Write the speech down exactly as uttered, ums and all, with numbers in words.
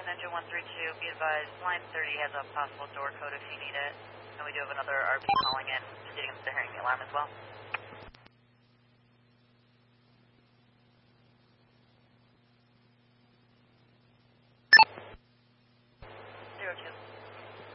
seven, engine one three two, be advised, line thirty has a possible door code if you need it. And we do have another R P calling in, stating that they're hearing the alarm as well.